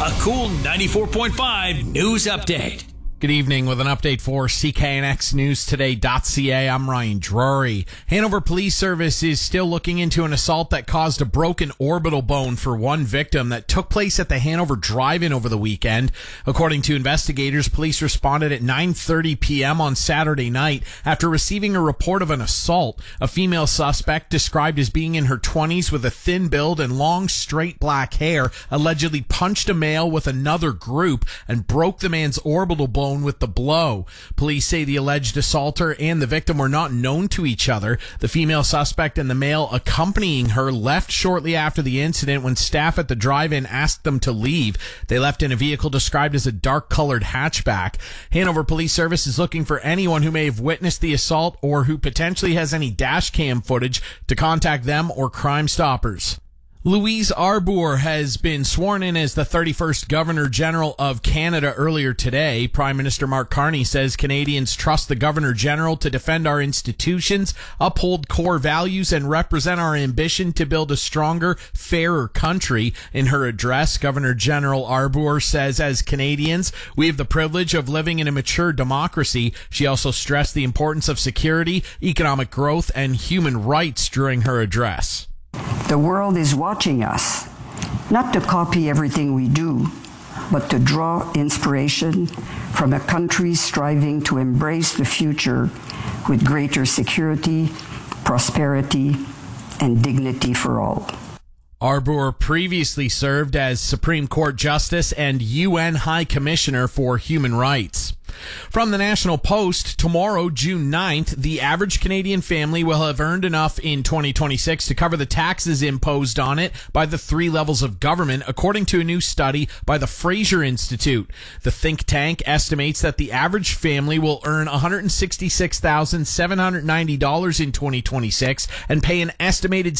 A cool 94.5 news update. Good evening with an update for CKNXNewsToday.ca. I'm Ryan Drury. Hanover Police Service is still looking into an assault that caused a broken orbital bone for one victim that took place at the Hanover Drive-In over the weekend. According to investigators, police responded at 9:30 p.m. on Saturday night after receiving a report of an assault. A female suspect, described as being in her 20s with a thin build and long, straight black hair, allegedly punched a male with another group and broke the man's orbital bone with the blow. Police say the alleged assaulter and the victim were not known to each other. The female suspect and the male accompanying her left shortly after the incident when staff at the drive-in asked them to leave. They left in a vehicle described as a dark-colored hatchback. Hanover Police Service is looking for anyone who may have witnessed the assault or who potentially has any dash cam footage to contact them or Crime Stoppers. Louise Arbour has been sworn in as the 31st Governor General of Canada earlier today. Prime Minister Mark Carney says Canadians trust the Governor General to defend our institutions, uphold core values, and represent our ambition to build a stronger, fairer country. In her address, Governor General Arbour says, as Canadians, we have the privilege of living in a mature democracy. She also stressed the importance of security, economic growth, and human rights during her address. The world is watching us, not to copy everything we do, but to draw inspiration from a country striving to embrace the future with greater security, prosperity, and dignity for all. Arbour previously served as Supreme Court Justice and UN High Commissioner for Human Rights. From the National Post, tomorrow, June 9th, the average Canadian family will have earned enough in 2026 to cover the taxes imposed on it by the three levels of government, according to a new study by the Fraser Institute. The think tank estimates that the average family will earn $166,790 in 2026 and pay an estimated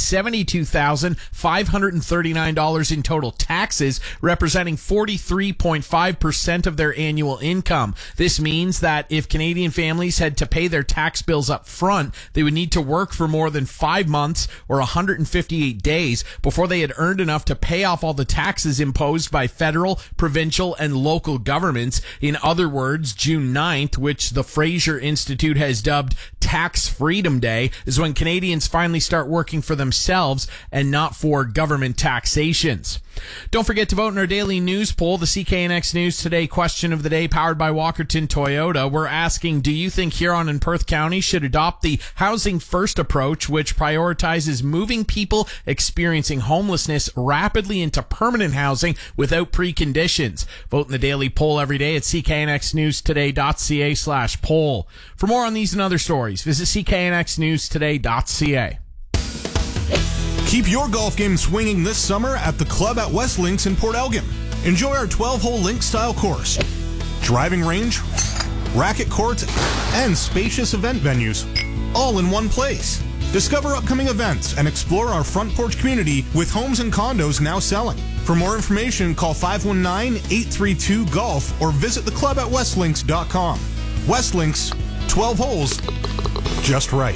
$72,539 in total taxes, representing 43.5% of their annual income. This means that if Canadian families had to pay their tax bills up front, they would need to work for more than 5 months or 158 days before they had earned enough to pay off all the taxes imposed by federal, provincial, and local governments. In other words, June 9th, which the Fraser Institute has dubbed Tax Freedom Day, is when Canadians finally start working for themselves and not for government taxations. Don't forget to vote in our daily news poll, the CKNX News Today question of the day, powered by Walkerton Toyota. We're asking, do you think Huron and Perth County should adopt the Housing First approach, which prioritizes moving people experiencing homelessness rapidly into permanent housing without preconditions? Vote in the daily poll every day at CKNXNewsToday.ca/poll. For more on these and other stories, visit CKNXNewsToday.ca. Keep your golf game swinging this summer at the Club at West Links in Port Elgin. Enjoy our 12-hole link-style course, driving range, racket courts, and spacious event venues, all in one place. Discover upcoming events and explore our front porch community with homes and condos now selling. For more information, call 519-832-GOLF or visit theclubatwestlinks.com. West Links, 12 holes, just right.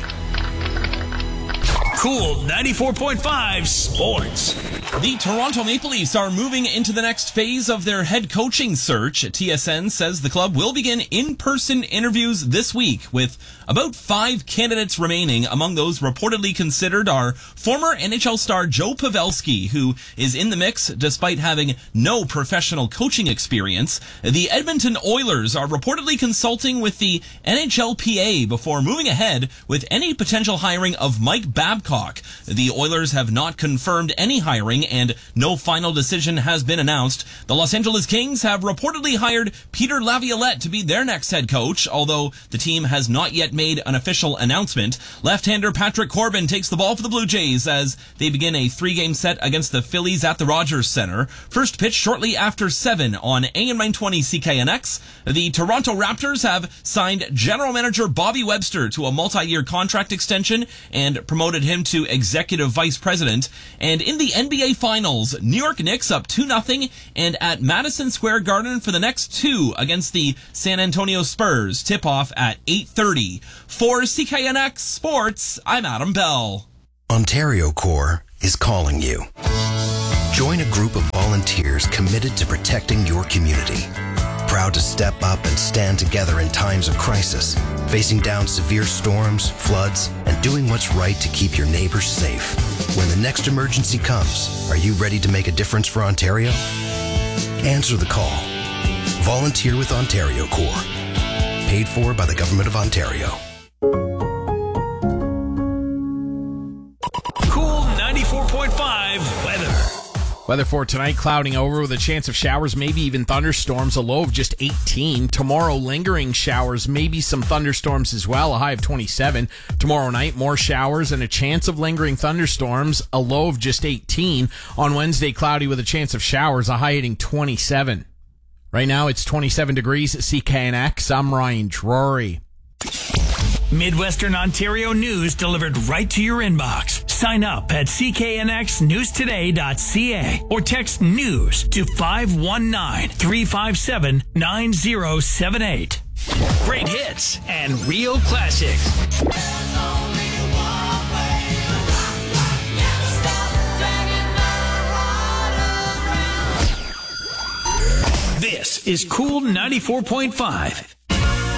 Cool 94.5 Sports. The Toronto Maple Leafs are moving into the next phase of their head coaching search. TSN says the club will begin in-person interviews this week with about 5 candidates remaining. Among those reportedly considered are former NHL star Joe Pavelski, who is in the mix despite having no professional coaching experience. The Edmonton Oilers are reportedly consulting with the NHLPA before moving ahead with any potential hiring of Mike Babcock. The Oilers have not confirmed any hiring and no final decision has been announced. The Los Angeles Kings have reportedly hired Peter Laviolette to be their next head coach, although the team has not yet made an official announcement. Left-hander Patrick Corbin takes the ball for the Blue Jays as they begin a 3-game set against the Phillies at the Rogers Center. First pitch shortly after 7 on AM 920 CKNX. The Toronto Raptors have signed general manager Bobby Webster to a multi-year contract extension and promoted him to executive vice president. And in the NBA Finals, New York Knicks up 2-0 and at Madison Square Garden for the next 2 against the San Antonio Spurs. Tip-off at 8:30. For CKNX Sports, I'm Adam Bell. Ontario Corps is calling you. Join a group of volunteers committed to protecting your community. Proud to step up and stand together in times of crisis, facing down severe storms, floods, and doing what's right to keep your neighbors safe. When the next emergency comes, are you ready to make a difference for Ontario? Answer the call. Volunteer with Ontario Corps. Paid for by the Government of Ontario. Cool 94.5 weather. Weather for tonight, clouding over with a chance of showers, maybe even thunderstorms, a low of just 18. Tomorrow, lingering showers, maybe some thunderstorms as well, a high of 27. Tomorrow night, more showers and a chance of lingering thunderstorms, a low of just 18. On Wednesday, cloudy with a chance of showers, a high hitting 27. Right now, it's 27 degrees at CKNX. I'm Ryan Drury. Midwestern Ontario news delivered right to your inbox. Sign up at cknxnewstoday.ca or text news to 519-357-9078. Great hits and real classics. This is Cool 94.5.